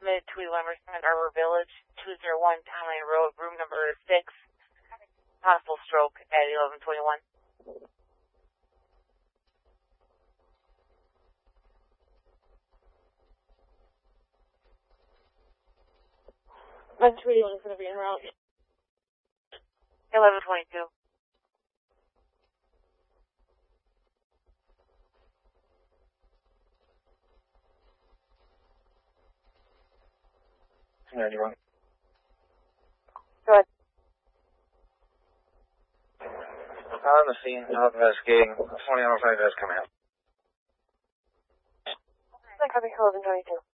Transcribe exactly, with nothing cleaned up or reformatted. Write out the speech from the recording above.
submitted to Lemerson, Arbor Village, two oh one Tom Lane Road, room number six. Possible stroke at eleven twenty-one. Bunch twenty-one is going to be en route. eleven twenty-two. ninety-one. Go ahead. On the scene, not investigating. twenty oh five has come out. Copy, eleven twenty-two.